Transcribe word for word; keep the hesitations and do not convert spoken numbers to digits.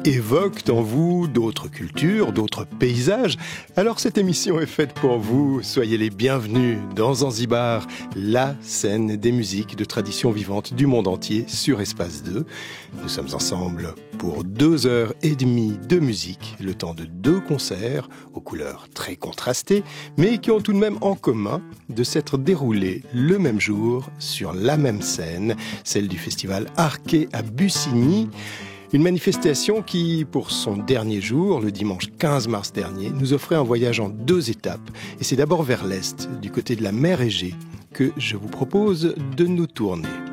évoquent en vous d'autres cultures, d'autres paysages. Alors cette émission est faite pour vous. Soyez les bienvenus dans Zanzibar, la scène des musiques de tradition vivante du monde entier sur Espace deux. Nous sommes ensemble pour deux heures et demie de musique, le temps de deux concerts aux couleurs très contrastées, mais qui ont tout de même en commun de s'être déroulés le même jour sur la même scène, celle du festival Arquet à Bussigny. Une manifestation qui, pour son dernier jour, le dimanche quinze mars dernier, nous offrait un voyage en deux étapes. Et c'est d'abord vers l'est, du côté de la mer Égée, que je vous propose de nous tourner.